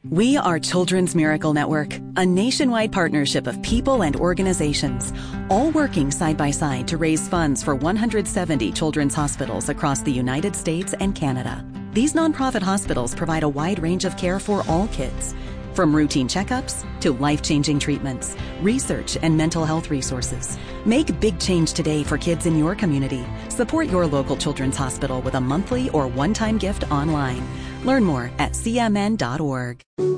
We are Children's Miracle Network, a nationwide partnership of people and organizations, all working side by side to raise funds for 170 children's hospitals across the United States and Canada. These nonprofit hospitals provide a wide range of care for all kids, from routine checkups to life-changing treatments, research, and mental health resources. Make big change today for kids in your community. Support your local children's hospital with a monthly or one-time gift online. Learn more at cmn.org.